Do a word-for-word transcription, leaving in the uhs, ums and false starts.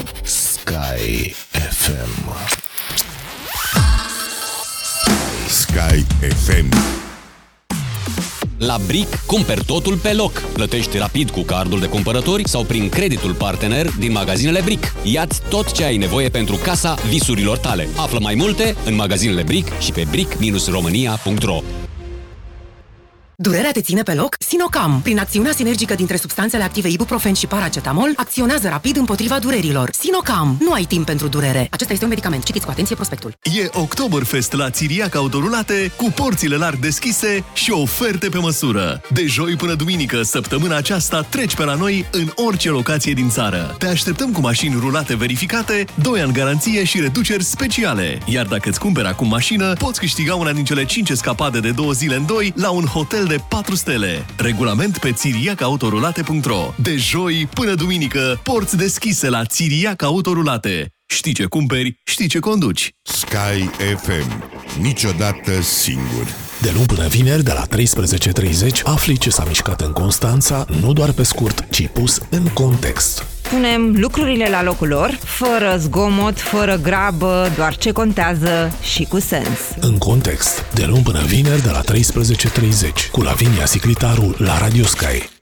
Sky F M. Sky F M. La Brick cumperi totul pe loc. Plătești rapid cu cardul de cumpărători sau prin creditul partener din magazinele Brick. Ia-ți tot ce ai nevoie pentru casa visurilor tale. Află mai multe în magazinele Brick și pe brick românia punct ro. Durerea te ține pe loc? Sinocam, prin acțiunea sinergică dintre substanțele active ibuprofen și paracetamol, acționează rapid împotriva durerilor. Sinocam, nu ai timp pentru durere. Acesta este un medicament. Citiți cu atenție prospectul. E Oktoberfest la Țiriac Autorulate, cu porțile larg deschise și oferte pe măsură. De joi până duminică, săptămâna aceasta, treci pe la noi în orice locație din țară. Te așteptăm cu mașini rulate verificate, doi ani garanție și reduceri speciale. Iar dacă îți cumperi acum mașină, poți câștiga una din cele cinci escapade de două zile în doi la un hotel de patru stele. Regulament pe țiriac autorulate punct ro. De joi până duminică, porți deschise la Țiriac Autorulate. Știi ce cumperi, știi ce conduci. Sky F M. Niciodată singur. De luni până vineri, de la treisprezece treizeci, afli ce s-a mișcat în Constanța, nu doar pe scurt, ci pus în context. Punem lucrurile la locul lor, fără zgomot, fără grabă, doar ce contează și cu sens. În context. De luni până vineri, de la treisprezece treizeci, cu Lavinia Siclitaru la Radio Sky.